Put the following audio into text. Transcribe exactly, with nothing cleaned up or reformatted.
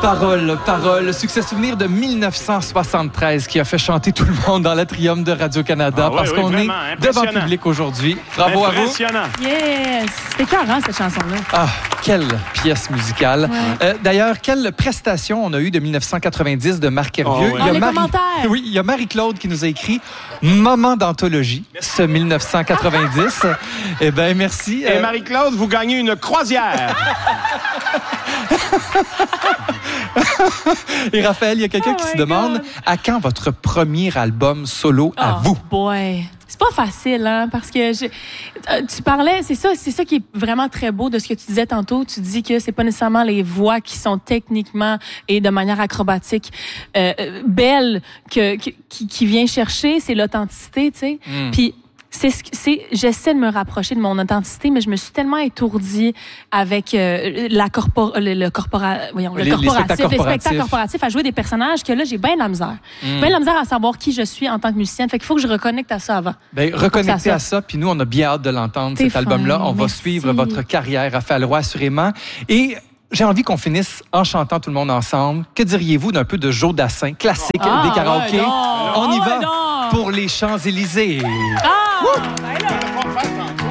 Parole, parole, succès souvenir de dix-neuf cent soixante-treize qui a fait chanter tout le monde dans l'atrium de Radio-Canada ah, parce oui, oui, qu'on vraiment, est devant le public aujourd'hui. Bravo à vous. Impressionnant. Yes! C'était écœurant, cette chanson-là. Ah, quelle pièce musicale. Ouais. Euh, d'ailleurs, quelle prestation on a eu de dix-neuf cent quatre-vingt-dix de Marc Hervieux. Oh, ouais. Il y a Ah, les Marie... commentaires. Oui, il y a Marie-Claude qui nous a écrit « Moment d'anthologie », ce dix-neuf cent quatre-vingt-dix. Eh bien, merci. Et Euh, Marie-Claude, vous gagnez une croisière. Et Raphaël, il y a quelqu'un Oh qui my se demande God. à quand votre premier album solo à Oh, vous? boy. C'est pas facile, hein, parce que je, euh, tu parlais, c'est ça, c'est ça qui est vraiment très beau de ce que tu disais tantôt. Tu dis que c'est pas nécessairement les voix qui sont techniquement et de manière acrobatique euh, euh, belles que, que qui, qui vient chercher, c'est l'authenticité, tu sais. Mm. Puis c'est ce que c'est, j'essaie de me rapprocher de mon authenticité, mais je me suis tellement étourdie avec euh, la corpor, le, le corpora, voyons, le Les- les corporatif, spectacles les spectacles corporatifs. corporatifs, à jouer des personnages que là j'ai bien de la misère, Mm. bien de la misère à savoir qui je suis en tant que musicienne. Fait qu'il faut que je reconnecte à ça avant. Ben, Pour que reconnectez ça à ça, puis nous, on a bien hâte de l'entendre, T'es cet album-là. fin, On va merci. suivre votre carrière, Raphaël Roy, assurément. Et j'ai envie qu'on finisse en chantant tout le monde ensemble. Que diriez-vous d'un peu de Joe Dassin, classique Ah, des karaokés? ouais, non. On y Ah, va ouais, non. pour les Champs-Élysées. Ah! Ben là. On va faire